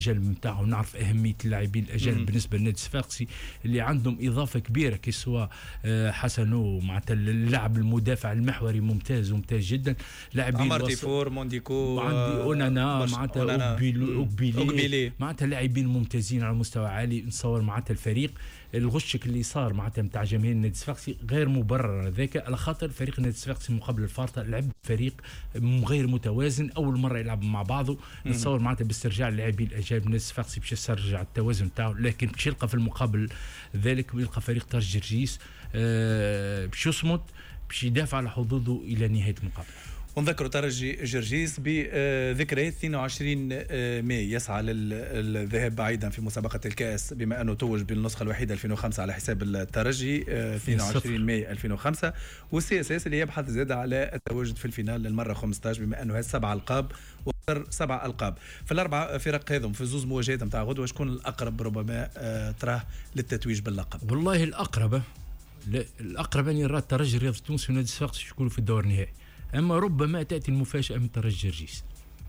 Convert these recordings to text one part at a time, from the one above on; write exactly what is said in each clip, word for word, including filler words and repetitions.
الأجانب نتاعهم، نعرف أهمية اللاعبين الأجانب بالنسبة للنادي الصفاقسي اللي عندهم إضافة كبيرة كسوا حسنو معناتها اللاعب المدافع المحوري ممتاز ممتاز جدا. لاعبين عمر تيفور مونديكو عندي أونانا معناتها أوبيلي معناتها لاعبين ممتازين على مستوى عالي. نصور معناتها الفريق الغشك اللي صار معناتها نتاع جماهير النادي الصفاقسي غير مبرر ذاك على خاطر فريق النادي الصفاقسي مقابل الفارطة لعب فريق غير متوازن، أول مرة يلعب مع بعضه. نتصور معناتها باسترجاع اللاعبين الأجانب النادي الصفاقسي باش يسترجع التوازن تاعه، لكن باش يلقى في المقابل ذلك يلقى فريق ترجي جرجيس آه باش يصمت باش يدافع على حظوظه إلى نهاية المقابلة. ونذكر ترجي جرجيس بذكريات اثنين وعشرين ماي يسعى للذهاب بعيدا في مسابقة الكأس بما أنه توج بالنسخة الوحيدة ألفين وخمسة على حساب الترجي اثنين وعشرين ماي ألفين وخمسة، والسي اس اس اللي يبحث زاد على التواجد في الفينال للمرة خمسة عشر بما أنه سبع ألقاب وصار سبع ألقاب. فالأربع فرق هذم في زوز مواجهات نتاع غدوة شكون الأقرب ربما تراه للتتويج باللقب؟ والله الأقرب الأقرب أن يرى الترجي الرياضي التونسي والنادي الصفاقسي يكونوا في الدور النهائي، أما ربما تأتي المفاجأة من ترجي جرجيس.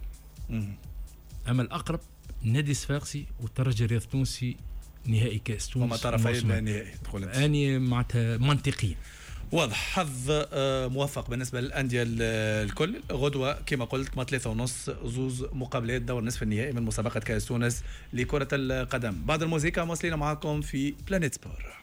أما الأقرب النادي الصفاقسي والترجي الرياضي التونسي نهائي كأس تونس. هما طرفين نهائي تقول أنت؟ أني معناتها منطقيا واضح. حظ موفق بالنسبة للأندية الكل. غدوة كما قلت ما ثلاثة ونص زوز مقابلات دور نصف النهائي من مسابقة كأس تونس لكرة القدم. بعد الموسيقى مواصلين معكم في بلانيت سبور.